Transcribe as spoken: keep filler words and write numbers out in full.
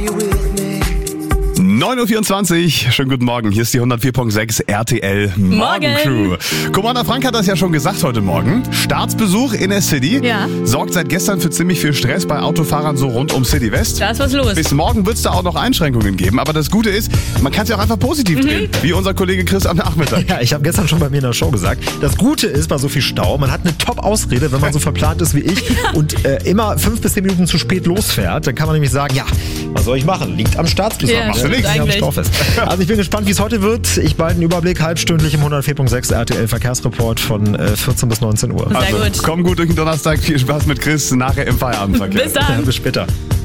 neun Uhr vierundzwanzig, schönen guten Morgen, hier ist die hundertvier Komma sechs R T L Morgencrew. Commander Frank hat das ja schon gesagt heute Morgen. Staatsbesuch in der City Ja. sorgt seit gestern für ziemlich viel Stress bei Autofahrern so rund um City West. Da ist was los. Bis morgen wird es da auch noch Einschränkungen geben, aber das Gute ist, man kann es ja auch einfach positiv Mhm. drehen, wie unser Kollege Chris am Nachmittag. Ja, ich habe gestern schon bei mir in der Show gesagt, das Gute ist bei so viel Stau, man hat eine Top-Ausrede, wenn man so verplant ist wie ich und äh, immer fünf bis zehn Minuten zu spät losfährt. Dann kann man nämlich sagen, ja, was soll ich machen? Liegt am Staatsbesuch. Ja, machst du nichts. eigentlich. Also ich bin gespannt, wie es heute wird. Ich bald einen Überblick, halbstündlich im hundertvier Komma sechs R T L Verkehrsreport von äh, vierzehn bis neunzehn Uhr. Sehr Also, gut. komm gut durch den Donnerstag, viel Spaß mit Chris nachher im Feierabendverkehr. Bis dann. Ja, bis später.